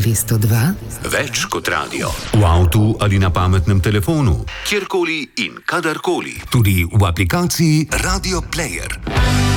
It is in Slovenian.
202. Več kot radio. V avtu ali na pametnem telefonu, kjerkoli in kadarkoli. Tudi v aplikaciji Radio Player.